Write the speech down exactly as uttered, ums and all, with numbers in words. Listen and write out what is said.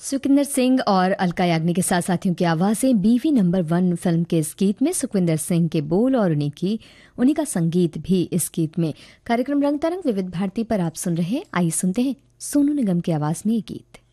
सुखविंदर सिंह और अलका याग्निक के साथ साथियों की आवाज़ें बीवी नंबर वन फिल्म के इस गीत में, सुखविंदर सिंह के बोल और उन्हीं की उन्हीं का संगीत भी इस गीत में। कार्यक्रम रंग तरंग विविध भारती पर आप सुन रहे हैं। आइए सुनते हैं सोनू निगम की आवाज़ में ये गीत।